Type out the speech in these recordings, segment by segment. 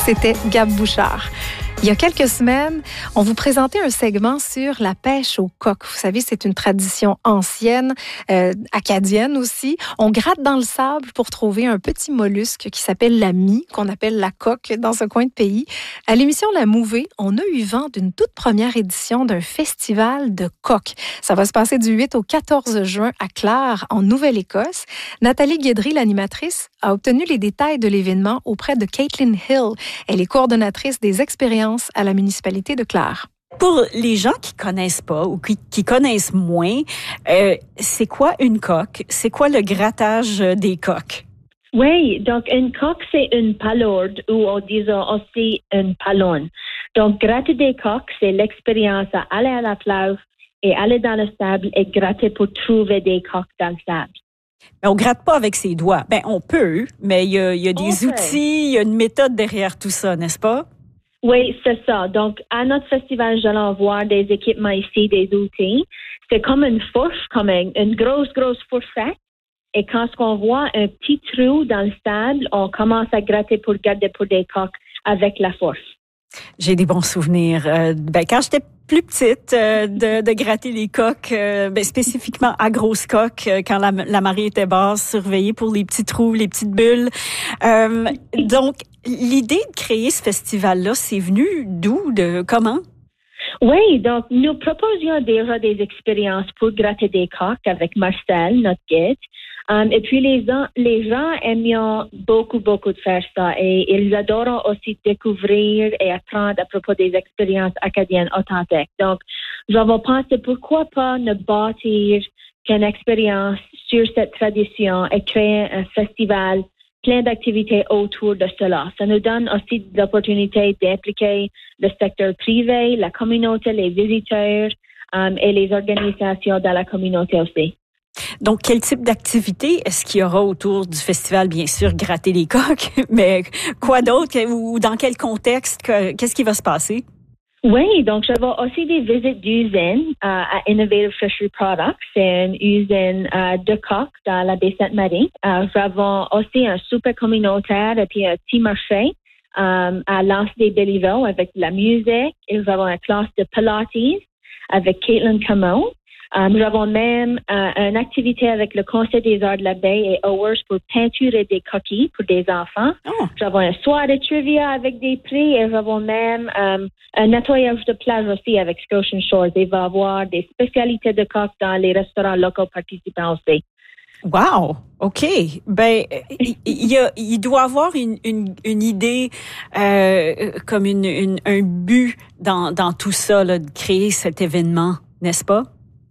C'était Gab Bouchard. Il y a quelques semaines, on vous présentait un segment sur la pêche au coq. Vous savez, c'est une tradition ancienne, acadienne aussi. On gratte dans le sable pour trouver un petit mollusque qui s'appelle la mie, qu'on appelle la coque dans ce coin de pays. À l'émission La Mouvée, on a eu vent d'une toute première édition d'un festival de coqs. Ça va se passer du 8 au 14 juin à Clare, en Nouvelle-Écosse. Nathalie Guédry, l'animatrice, a obtenu les détails de l'événement auprès de Caitlin Hill. Elle est coordonnatrice des expériences à la municipalité de Clare. Pour les gens qui connaissent pas ou qui connaissent moins, c'est quoi une coque? C'est quoi le grattage des coqs? Oui, donc une coque, c'est une palourde ou on dit aussi une palonne. Donc, gratter des coques, c'est l'expérience à aller à la plage et aller dans le sable et gratter pour trouver des coques dans le sable. Mais on gratte pas avec ses doigts. Ben, on peut, mais il y a des outils, il y a une méthode derrière tout ça, n'est-ce pas? Oui, c'est ça. Donc, à notre festival, j'allais voir des équipements ici, des outils. C'est comme une fourche, comme une grosse fourchette. Et quand on voit un petit trou dans le sable, on commence à gratter pour garder pour des coques avec la fourche. J'ai des bons souvenirs. Quand j'étais plus petite, de gratter les coques, spécifiquement à grosses coques, quand la marée était basse, surveiller pour les petits trous, les petites bulles. Donc, l'idée de créer ce festival-là, c'est venu d'où, comment? Oui, donc nous proposions déjà des expériences pour gratter des coques avec Marcel, notre guide. Et puis les gens aiment beaucoup de faire ça et ils adorent aussi découvrir et apprendre à propos des expériences acadiennes authentiques. Donc, j'avais pensé pourquoi pas ne bâtir qu'une expérience sur cette tradition et créer un festival plein d'activités autour de cela. Ça nous donne aussi l'opportunité d'impliquer le secteur privé, la communauté, les visiteurs et les organisations dans la communauté aussi. Donc, quel type d'activité est-ce qu'il y aura autour du festival? Bien sûr, gratter les coques, mais quoi d'autre ou dans quel contexte? Qu'est-ce qui va se passer? Oui, donc j'avais aussi des visites d'usines à Innovative Fishery Products. C'est une usine de coques dans la baie Sainte-Marie. J'avais aussi un souper communautaire et puis un petit marché à l'Anse des Béliveau avec de la musique. Et j'avais une classe de Pilates avec Caitlin Camon. Nous avons même une activité avec le Conseil des arts de la baie et Owers pour peinturer des coquilles pour des enfants. Oh. Nous avons un soir de trivia avec des prix et nous avons même un nettoyage de plage aussi avec Scotian Shores. Il va y avoir des spécialités de coques dans les restaurants locaux participants aussi. Wow! OK. Ben, il doit avoir une idée, comme un but dans tout ça, là, de créer cet événement, n'est-ce pas?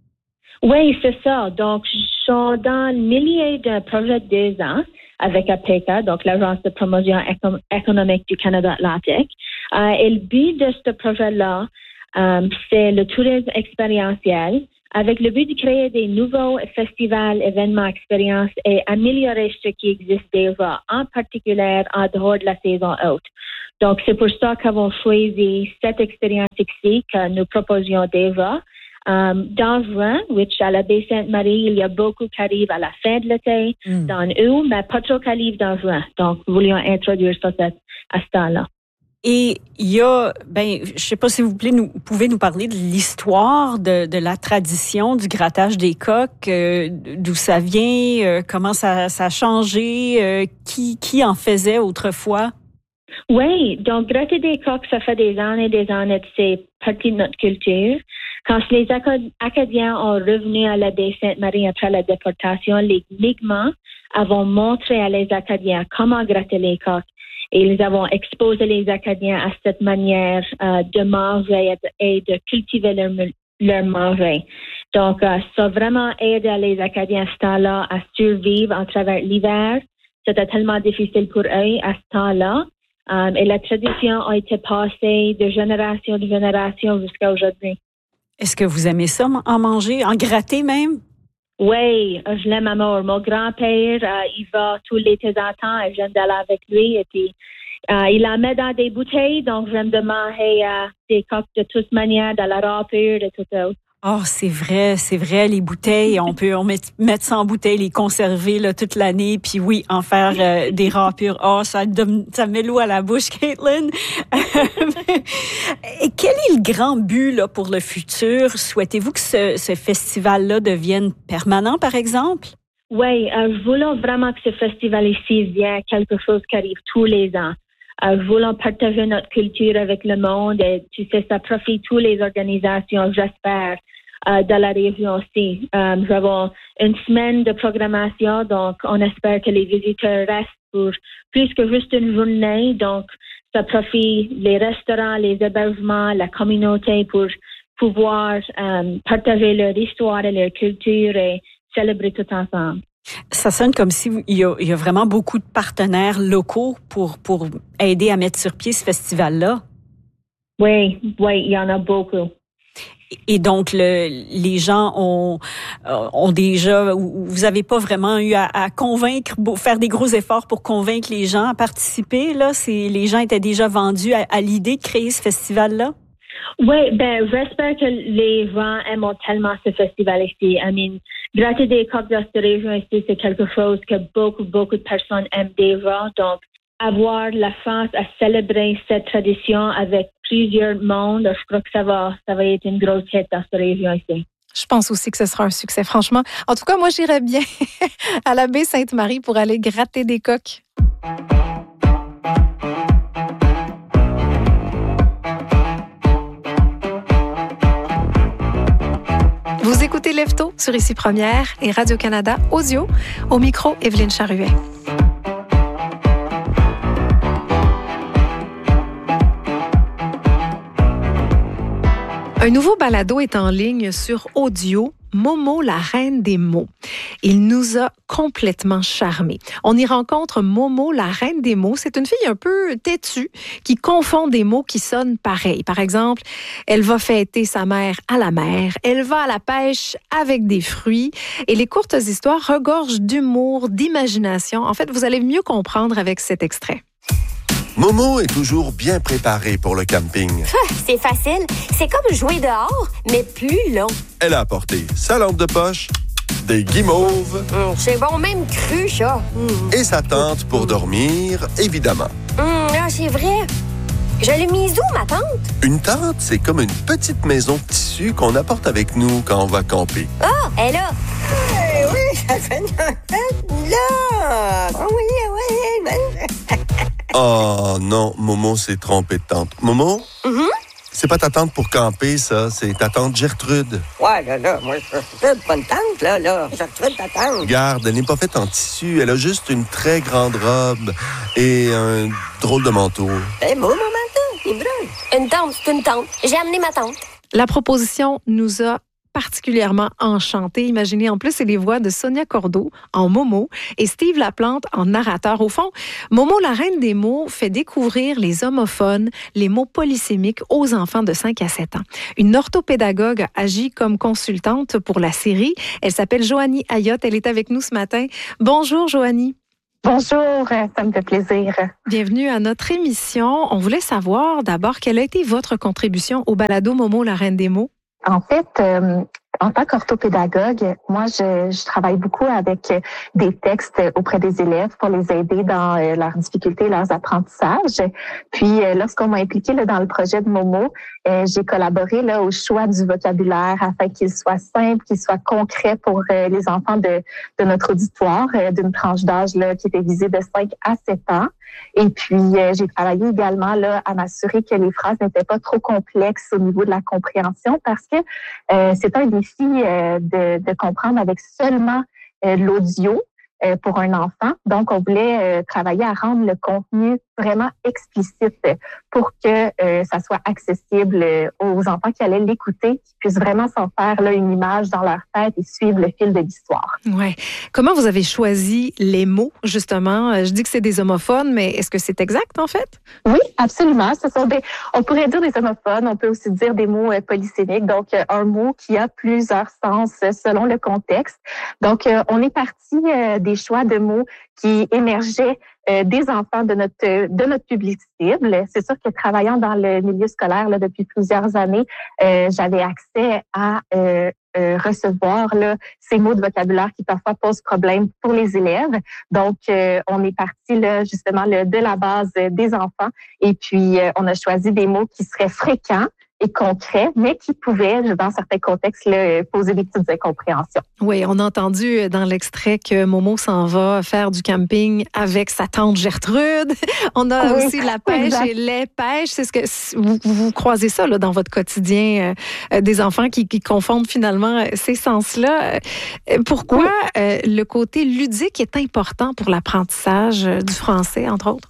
Oui, c'est ça. Donc, je suis dans le milieu d'un projet de 2 ans avec APECA, donc l'Agence de promotion économique du Canada Atlantique. Et le but de ce projet-là, c'est le tourisme expérientiel avec le but de créer des nouveaux festivals, événements, expériences et améliorer ce qui existe déjà, en particulier en dehors de la saison haute. Donc, c'est pour ça qu'avons choisi cette expérience ici que nous proposions déjà. Dans juin, à la baie Sainte-Marie, il y a beaucoup qui arrivent à la fin de l'été, dans août, mais pas trop qui arrivent dans juin. Donc, nous voulions introduire ça à ce temps-là. Et il y a, je sais pas si vous pouvez nous parler de l'histoire de la tradition du grattage des coques, d'où ça vient, comment ça a changé, qui en faisait autrefois? Oui, donc gratter des coques, ça fait des années que c'est partie de notre culture. Quand les Acadiens ont revenu à la baie Sainte-Marie après la déportation, les Mi'kmaq avons montré à les Acadiens comment gratter les coques. Et ils avons exposé les Acadiens à cette manière de manger et de cultiver leur manger. Donc, ça a vraiment aidé les Acadiens à ce temps-là à survivre à travers l'hiver. C'était tellement difficile pour eux à ce temps-là. Et la tradition a été passée de génération en génération jusqu'à aujourd'hui. Est-ce que vous aimez ça, en manger, en gratter même? Oui, je l'aime à mort. Mon grand-père, il va tous les temps et j'aime d'aller avec lui. Et puis, il la met dans des bouteilles, donc j'aime de manger des coques de toute manière, dans la râpure et tout ça. Oh, c'est vrai, les bouteilles, on mettre ça en bouteille, les conserver là, toute l'année, puis oui, en faire des râpures. Oh, ça met l'eau à la bouche, Caitlin. Et quel est le grand but là, pour le futur? Souhaitez-vous que ce festival-là devienne permanent, par exemple? Oui, je voulais vraiment que ce festival ici vienne quelque chose qui arrive tous les ans. Je voulais partager notre culture avec le monde et tu sais, ça profite toutes les organisations, j'espère, dans la région aussi. Nous avons une semaine de programmation, donc on espère que les visiteurs restent pour plus que juste une journée. Donc, ça profite les restaurants, les hébergements, la communauté pour pouvoir partager leur histoire et leur culture et célébrer tout ensemble. Ça sonne comme si il y a vraiment beaucoup de partenaires locaux pour aider à mettre sur pied ce festival-là. Oui, il y en a beaucoup. Et donc, les gens ont déjà... Vous n'avez pas vraiment eu à convaincre, faire des gros efforts pour convaincre les gens à participer, là? Les gens étaient déjà vendus à l'idée de créer ce festival-là? Oui, j'espère que les gens aiment tellement ce festival ici. Gratter des coques de cette région ici, c'est quelque chose que beaucoup de personnes aiment déjà. Donc, avoir la chance à célébrer cette tradition avec plusieurs mondes, je crois que ça va être une grosse fête dans cette région ici. Je pense aussi que ce sera un succès, franchement. En tout cas, moi, j'irais bien à la baie Sainte-Marie pour aller gratter des coques. Vous écoutez Lève-Tôt sur Ici Première et Radio-Canada Audio. Au micro, Evelyne Charuet. Un nouveau balado est en ligne sur Audio, Momo, la reine des mots. Il nous a complètement charmés. On y rencontre Momo, la reine des mots. C'est une fille un peu têtue qui confond des mots qui sonnent pareil. Par exemple, elle va fêter sa mère à la mer. Elle va à la pêche avec des fruits. Et les courtes histoires regorgent d'humour, d'imagination. En fait, vous allez mieux comprendre avec cet extrait. Momo est toujours bien préparée pour le camping. C'est facile. C'est comme jouer dehors, mais plus long. Elle a apporté sa lampe de poche, des guimauves. C'est bon, même cru, ça. Et sa tente pour dormir, évidemment. C'est vrai. Je l'ai mise où, ma tante? Une tente, c'est comme une petite maison de tissu qu'on apporte avec nous quand on va camper. Ah, elle est là. Oui, ça fait une tête là. Oui. Oh non, Momo s'est trompée de tante. Momo? C'est pas ta tante pour camper, ça. C'est ta tante Gertrude. Ouais, là, moi, Gertrude, pas une tante, là. Gertrude, ta tante. Regarde, elle n'est pas faite en tissu. Elle a juste une très grande robe et un drôle de manteau. C'est beau, mon manteau. Il brûle. Une tante, c'est une tante. J'ai amené ma tante. La proposition nous a particulièrement enchantés. Imaginez, en plus, c'est les voix de Sonia Cordeau en Momo et Steve Laplante en narrateur. Au fond, Momo, la reine des mots, fait découvrir les homophones, les mots polysémiques aux enfants de 5 à 7 ans. Une orthopédagogue agit comme consultante pour la série. Elle s'appelle Joanie Ayotte. Elle est avec nous ce matin. Bonjour, Joanie. Bonjour, ça me fait plaisir. Bienvenue à notre émission. On voulait savoir d'abord quelle a été votre contribution au balado Momo, la reine des mots. En fait, en tant qu'orthopédagogue, moi, je travaille beaucoup avec des textes auprès des élèves pour les aider dans leurs difficultés, leurs apprentissages. Puis, lorsqu'on m'a impliquée dans le projet de Momo, j'ai collaboré au choix du vocabulaire afin qu'il soit simple, qu'il soit concret pour les enfants de notre auditoire, d'une tranche d'âge qui était visée de 5 à 7 ans. Et puis, j'ai travaillé également à m'assurer que les phrases n'étaient pas trop complexes au niveau de la compréhension parce que c'est un défi de comprendre avec seulement l'audio pour un enfant. Donc, on voulait travailler à rendre le contenu vraiment explicite pour que ça soit accessible aux enfants qui allaient l'écouter, qui puissent vraiment s'en faire une image dans leur tête et suivre le fil de l'histoire. Ouais. Comment vous avez choisi les mots, justement? Je dis que c'est des homophones, mais est-ce que c'est exact, en fait? Oui, absolument. On pourrait dire des homophones, on peut aussi dire des mots polysémiques, donc un mot qui a plusieurs sens selon le contexte. Donc, on est parti des choix de mots qui émergeaient des enfants de notre public cible. C'est sûr que travaillant dans le milieu scolaire là, depuis plusieurs années, j'avais accès à recevoir là, ces mots de vocabulaire qui parfois posent problème pour les élèves. Donc, on est parti là, justement de la base des enfants et puis on a choisi des mots qui seraient fréquents et concrets, mais qui pouvaient, dans certains contextes, là, poser des petites incompréhensions. Oui, on a entendu dans l'extrait que Momo s'en va faire du camping avec sa tante Gertrude. On a aussi la pêche et les pêches. C'est ce que vous croisez ça là, dans votre quotidien, des enfants qui confondent finalement ces sens-là. Pourquoi le côté ludique est important pour l'apprentissage du français, entre autres?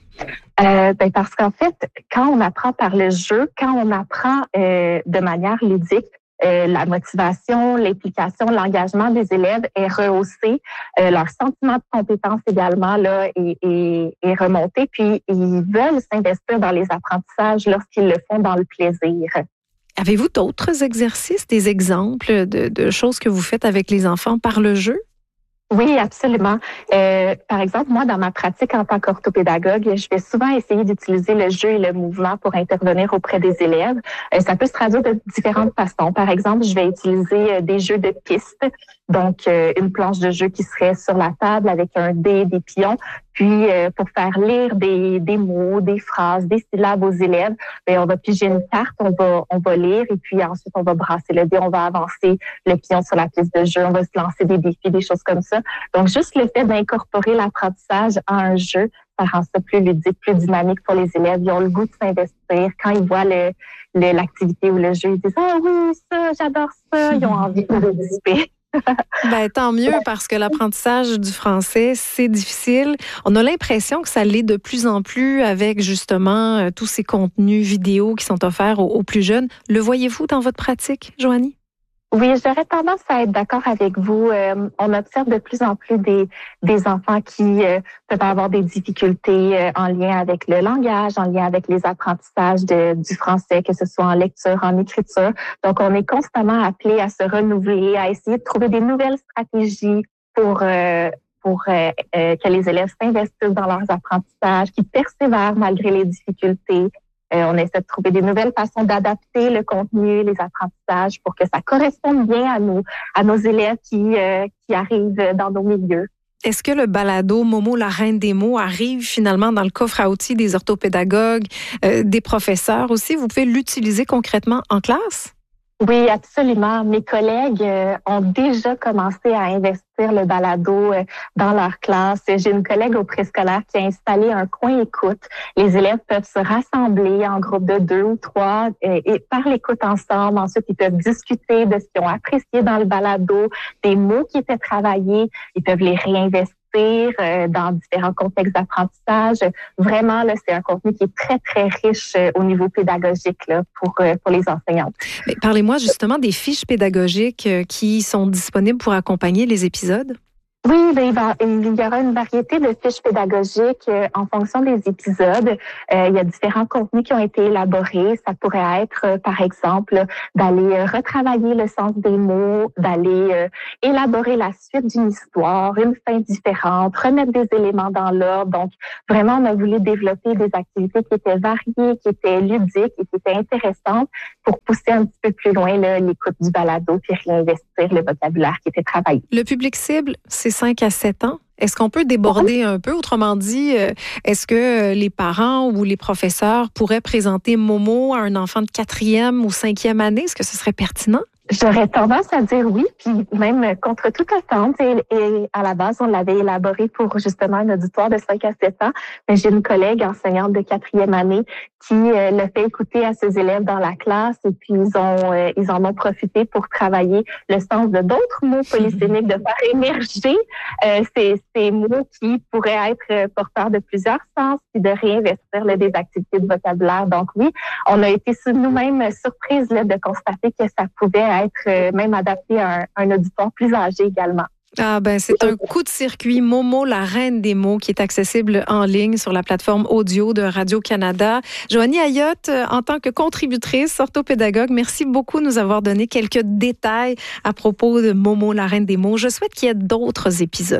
Parce qu'en fait, quand on apprend par le jeu, quand on apprend de manière ludique, la motivation, l'implication, l'engagement des élèves est rehaussé, leur sentiment de compétence également là est remonté, puis ils veulent s'investir dans les apprentissages lorsqu'ils le font dans le plaisir. Avez-vous d'autres exercices, des exemples de choses que vous faites avec les enfants par le jeu? Oui, absolument. Par exemple, moi, dans ma pratique en tant qu'orthopédagogue, je vais souvent essayer d'utiliser le jeu et le mouvement pour intervenir auprès des élèves. Ça peut se traduire de différentes façons. Par exemple, je vais utiliser des jeux de pistes, donc une planche de jeu qui serait sur la table avec un dé, des pions. Puis, pour faire lire des mots, des phrases, des syllabes aux élèves, on va piger une carte, on va lire et puis ensuite, on va brasser le dé, on va avancer le pion sur la piste de jeu, on va se lancer des défis, des choses comme ça. Donc, juste le fait d'incorporer l'apprentissage à un jeu, ça rend ça plus ludique, plus dynamique pour les élèves. Ils ont le goût de s'investir. Quand ils voient l'activité ou le jeu, ils disent « Ah oui, ça, j'adore ça ». Ils ont envie de participer. Tant mieux parce que l'apprentissage du français, c'est difficile. On a l'impression que ça l'est de plus en plus avec justement tous ces contenus vidéo qui sont offerts aux plus jeunes. Le voyez-vous dans votre pratique, Joanie? Oui, j'aurais tendance à être d'accord avec vous. On observe de plus en plus des enfants qui peuvent avoir des difficultés en lien avec le langage, en lien avec les apprentissages du français, que ce soit en lecture, en écriture. Donc, on est constamment appelé à se renouveler, à essayer de trouver des nouvelles stratégies pour que les élèves s'investissent dans leurs apprentissages, qu'ils persévèrent malgré les difficultés. On essaie de trouver des nouvelles façons d'adapter le contenu, les apprentissages pour que ça corresponde bien à nos élèves qui arrivent dans nos milieux. Est-ce que le balado Momo, la reine des mots, arrive finalement dans le coffre à outils des orthopédagogues, des professeurs aussi? Vous pouvez l'utiliser concrètement en classe? Oui, absolument. Mes collègues ont déjà commencé à investir le balado dans leur classe. J'ai une collègue au préscolaire qui a installé un coin écoute. Les élèves peuvent se rassembler en groupe de 2 ou 3 et par l'écoute ensemble. Ensuite, ils peuvent discuter de ce qu'ils ont apprécié dans le balado, des mots qui étaient travaillés. Ils peuvent les réinvestir dans différents contextes d'apprentissage. Vraiment, là, c'est un contenu qui est très, très riche au niveau pédagogique là, pour les enseignantes. Mais parlez-moi justement des fiches pédagogiques qui sont disponibles pour accompagner les épisodes. Oui, il y aura une variété de fiches pédagogiques en fonction des épisodes. Il y a différents contenus qui ont été élaborés. Ça pourrait être, par exemple, d'aller retravailler le sens des mots, d'aller élaborer la suite d'une histoire, une fin différente, remettre des éléments dans l'ordre. Donc, vraiment, on a voulu développer des activités qui étaient variées, qui étaient ludiques et qui étaient intéressantes pour pousser un petit peu plus loin là, l'écoute du balado puis réinvestir le vocabulaire qui était travaillé. Le public cible, c'est 5 à 7 ans. Est-ce qu'on peut déborder un peu? Autrement dit, est-ce que les parents ou les professeurs pourraient présenter Momo à un enfant de 4e ou 5e année? Est-ce que ce serait pertinent? J'aurais tendance à dire oui, puis même contre toute attente. Et à la base, on l'avait élaboré pour justement un auditoire de 5 à 7 ans. Mais j'ai une collègue enseignante de 4e année qui l'a fait écouter à ses élèves dans la classe et puis ils en ont profité pour travailler le sens de d'autres mots polysémiques, de faire émerger ces mots qui pourraient être porteurs de plusieurs sens puis de réinvestir des activités de vocabulaire. Donc oui, on a été nous-mêmes surprises là, de constater que ça pouvait être même adapté à un auditoire plus âgé également. Ah ben c'est un coup de circuit Momo, la reine des mots, qui est accessible en ligne sur la plateforme audio de Radio-Canada. Joanie Ayotte, en tant que contributrice orthopédagogue, merci beaucoup de nous avoir donné quelques détails à propos de Momo, la reine des mots. Je souhaite qu'il y ait d'autres épisodes.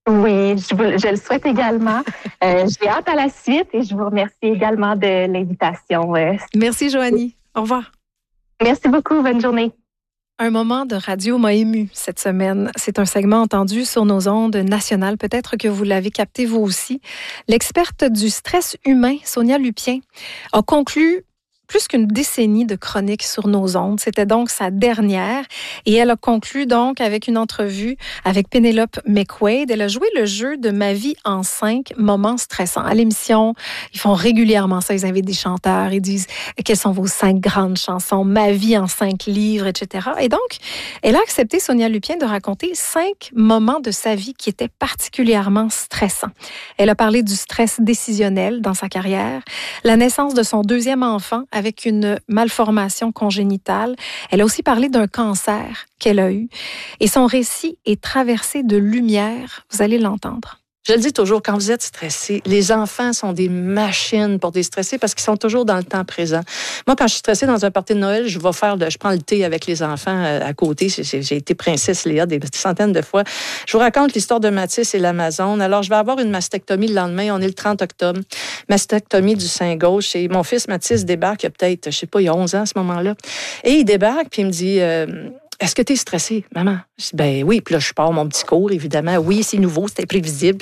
Oui, je le souhaite également. J'ai hâte à la suite et je vous remercie également de l'invitation. Merci, Joanie. Au revoir. Merci beaucoup. Bonne journée. Un moment de radio m'a ému cette semaine. C'est un segment entendu sur nos ondes nationales. Peut-être que vous l'avez capté vous aussi. L'experte du stress humain, Sonia Lupien, a conclu plus qu'une décennie de chroniques sur nos ondes. C'était donc sa dernière. Et elle a conclu donc avec une entrevue avec Pénélope McQuaid. Elle a joué le jeu de Ma vie en 5 moments stressants. À l'émission, ils font régulièrement ça. Ils invitent des chanteurs. Ils disent quelles sont vos 5 grandes chansons, Ma vie en 5 livres, etc. Et donc, elle a accepté, Sonia Lupien, de raconter 5 moments de sa vie qui étaient particulièrement stressants. Elle a parlé du stress décisionnel dans sa carrière, la naissance de son 2e enfant avec une malformation congénitale. Elle a aussi parlé d'un cancer qu'elle a eu. Et son récit est traversé de lumière. Vous allez l'entendre. Je le dis toujours, quand vous êtes stressé, les enfants sont des machines pour déstresser parce qu'ils sont toujours dans le temps présent. Moi, quand je suis stressée dans un party de Noël, je prends le thé avec les enfants à côté. J'ai été princesse Léa des centaines de fois. Je vous raconte l'histoire de Mathis et l'Amazone. Alors, je vais avoir une mastectomie le lendemain. On est le 30 octobre. Mastectomie du sein gauche. Et mon fils Mathis débarque, il y a peut-être, je sais pas, il y a 11 ans à ce moment-là. Et il débarque, puis il me dit... Est-ce que tu es stressée, maman? Je dis, ben oui. Puis là, je pars mon petit cours, évidemment. Oui, c'est nouveau, c'est imprévisible.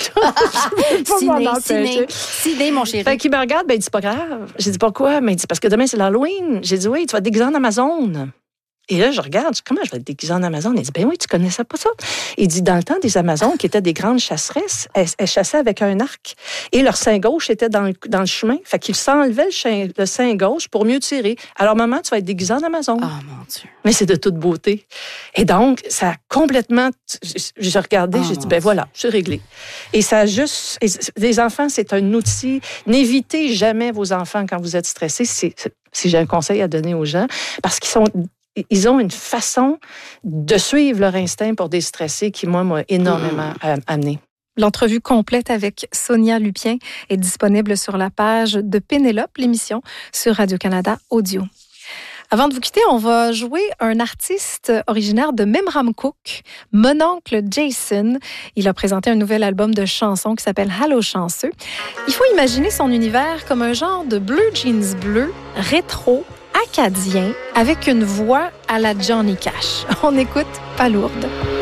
Ciné, mon chéri. Fait qu'il me regarde, ben il dit, pas grave. J'ai dit, pourquoi? Mais il dit, parce que demain, c'est l'Halloween. J'ai dit, oui, tu vas te déguiser en Amazon. Et là, je regarde, comment je vais te déguiser en Amazon? Il dit, ben oui, tu connaissais pas ça. Il dit, dans le temps des Amazones, qui étaient des grandes chasseresses, elles chassaient avec un arc. Et leur sein gauche était dans le chemin. Fait qu'ils s'enlevaient le sein gauche pour mieux tirer. Alors, maman, tu vas être déguisée en Amazon. Oh, mon Dieu. Mais c'est de toute beauté. Et donc, ça a complètement... J'ai regardé, j'ai dit, ben voilà, c'est réglé. Et ça a juste... Les enfants, c'est un outil. N'évitez jamais vos enfants quand vous êtes stressés. Si j'ai un conseil à donner aux gens, parce qu'ils ont une façon de suivre leur instinct pour déstresser qui, moi, m'a énormément amené. L'entrevue complète avec Sonia Lupien est disponible sur la page de Pénélope, l'émission sur Radio-Canada Audio. Avant de vous quitter, on va jouer un artiste originaire de Memramcook, mon oncle Jason. Il a présenté un nouvel album de chansons qui s'appelle Allô chanceux. Il faut imaginer son univers comme un genre de bleu jeans bleu, rétro, acadien, avec une voix à la Johnny Cash. On écoute Palourde.